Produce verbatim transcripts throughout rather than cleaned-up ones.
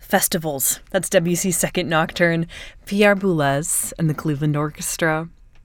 festivals. That's Debussy's Second Nocturne, Pierre Boulez, and the Cleveland Orchestra.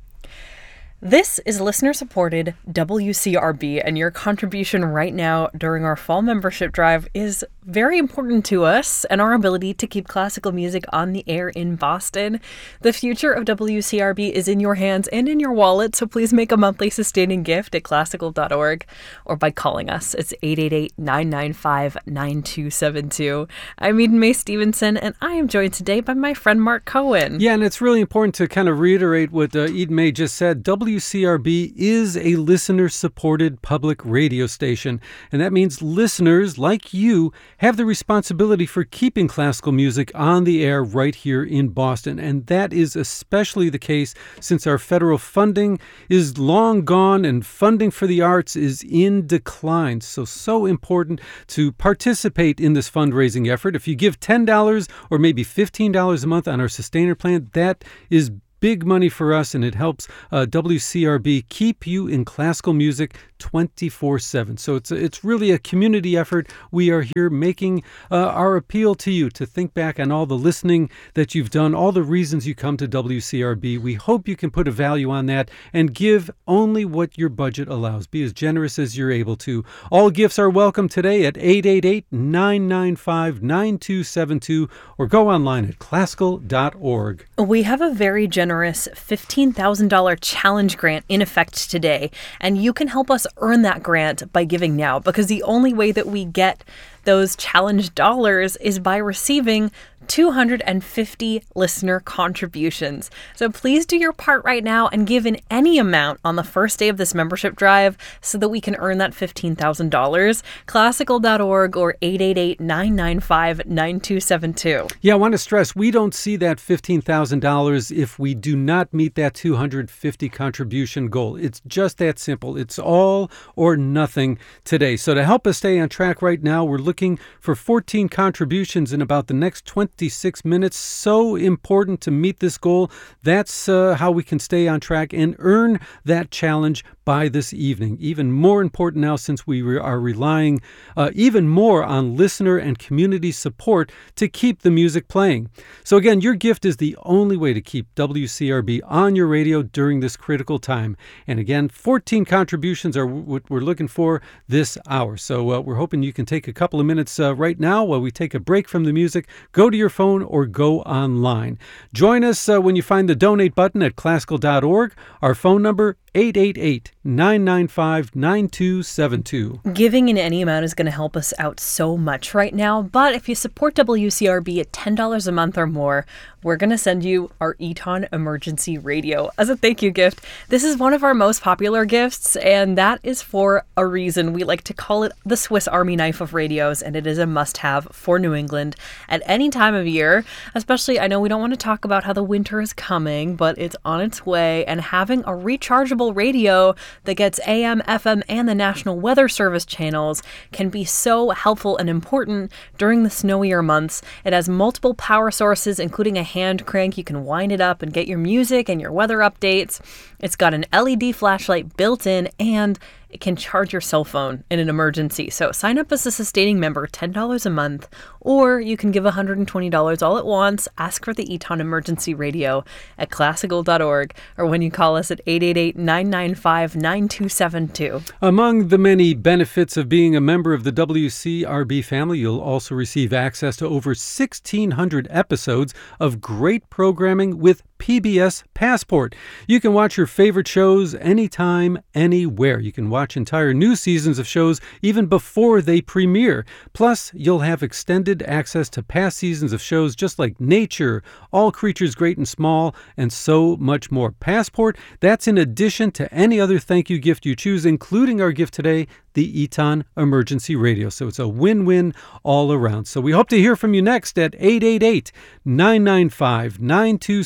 This is listener-supported W C R B, and your contribution right now during our fall membership drive is very important to us and our ability to keep classical music on the air in Boston. The future of W C R B is in your hands and in your wallet, so please make a monthly sustaining gift at classical dot org or by calling us. It's eight eight eight, nine nine five, nine two seven two. I'm Eden Mae Stevenson, and I am joined today by my friend Mark Cohen. Yeah, and it's really important to kind of reiterate what uh, Eden Mae just said. W C R B is a listener-supported public radio station, and that means listeners like you have the responsibility for keeping classical music on the air right here in Boston. And that is especially the case since our federal funding is long gone and funding for the arts is in decline. So, so important to participate in this fundraising effort. If you give ten dollars or maybe fifteen dollars a month on our Sustainer plan, that is big money for us, and it helps uh, W C R B keep you in classical music twenty-four seven. So it's it's really a community effort. We are here making uh, our appeal to you to think back on all the listening that you've done, all the reasons you come to W C R B. We hope you can put a value on that and give only what your budget allows. Be as generous as you're able to. All gifts are welcome today at eight eight eight, nine nine five, nine two seven two or go online at classical dot org. We have a very generous fifteen thousand dollars challenge grant in effect today, and you can help us earn that grant by giving now, because the only way that we get those challenge dollars is by receiving two hundred fifty listener contributions. So please do your part right now and give in any amount on the first day of this membership drive so that we can earn that fifteen thousand dollars. classical dot org or eight eight eight, nine nine five, nine two seven two. Yeah, I want to stress, we don't see that fifteen thousand dollars if we do not meet that two hundred fifty contribution goal. It's just that simple. It's all or nothing today. So to help us stay on track right now, we're looking for fourteen contributions in about the next twenty-six minutes. So important to meet this goal. That's uh, how we can stay on track and earn that challenge by this evening. Even more important now, since we re- are relying uh, even more on listener and community support to keep the music playing. So again, your gift is the only way to keep W C R B on your radio during this critical time. And again, fourteen contributions are what we're looking for this hour. So uh, we're hoping you can take a couple of minutes uh, right now while we take a break from the music. Go to your phone or go online. Join us uh, when you find the donate button at classical dot org. Our phone number, eight eight eight, nine nine five, nine two seven two. Giving in any amount is going to help us out so much right now, but if you support W C R B at ten dollars a month or more, we're going to send you our Eton Emergency Radio as a thank you gift. This is one of our most popular gifts, and that is for a reason. We like to call it the Swiss Army knife of radios, and it is a must-have for New England at any time of year. Especially, I know we don't want to talk about how the winter is coming, but it's on its way, and having a rechargeable radio that gets A M, F M, and the National Weather Service channels can be so helpful and important during the snowier months. It has multiple power sources, including a hand crank. You can wind it up and get your music and your weather updates. It's got an L E D flashlight built in, and it can charge your cell phone in an emergency. So sign up as a sustaining member, ten dollars a month, or you can give one hundred twenty dollars all at once. Ask for the Eton Emergency Radio at classical dot org or when you call us at eight eight eight, nine nine five, nine two seven two. Among the many benefits of being a member of the W C R B family, you'll also receive access to over sixteen hundred episodes of great programming with P B S Passport. You can watch your favorite shows anytime, anywhere. You can watch entire new seasons of shows even before they premiere. Plus, you'll have extended access to past seasons of shows just like Nature, All Creatures Great and Small, and so much more. Passport, that's in addition to any other thank you gift you choose, including our gift today, the Eton Emergency Radio. So it's a win-win all around. So we hope to hear from you next at eight eight eight, nine nine five, nine two seven two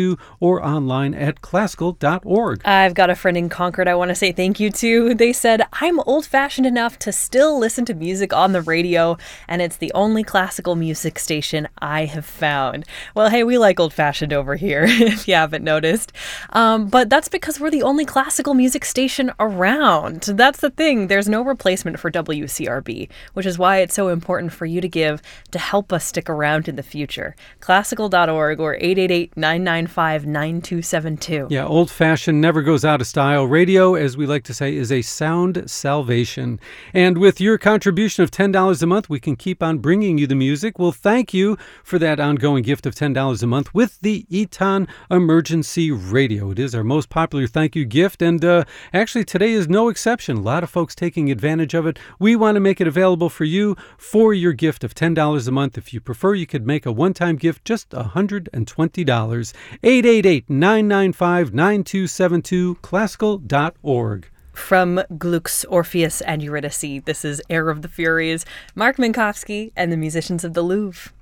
to or online at classical dot org. I've got a friend in Concord I want to say thank you to. They said, I'm old-fashioned enough to still listen to music on the radio, and it's the only classical music station I have found. Well, hey, we like old-fashioned over here, if you haven't noticed. Um, but that's because we're the only classical music station around. That's the thing. There's no replacement for W C R B, which is why it's so important for you to give to help us stick around in the future. classical dot org or eight eight eight, nine nine five, nine two seven two. Yeah, old-fashioned never goes out of style. Radio, as we like to say, is a sound salvation. And with your contribution of ten dollars a month, we can keep on bringing you the music. Well, thank you for that ongoing gift of ten dollars a month with the Eton Emergency Radio. It is our most popular thank you gift, and uh, actually today is no exception. A lot of folks taking advantage of it. We want to make it available for you for your gift of ten dollars a month. If you prefer, you could make a one-time gift just one hundred twenty dollars. eight eight eight, nine nine five, nine two seven two, classical dot org. From Gluck's Orpheus and Eurydice, this is Air of the Furies, Mark Minkowski and the musicians of the Louvre.